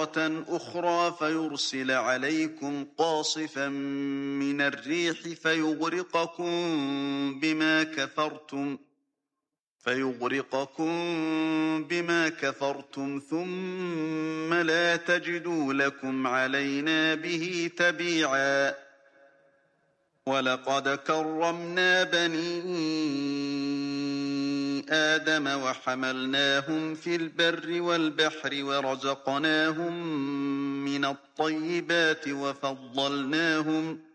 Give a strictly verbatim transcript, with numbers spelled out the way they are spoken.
مرة أخرى فيرسل عليكم قاصفا من الريح فيغرقكم بما كفرتم فيغرقكم بما كفرتم ثم لا تجدوا لكم علينا به تبيعا ولقد كرمنا بني آدم وحملناهم في البر والبحر ورزقناهم من الطيبات وفضلناهم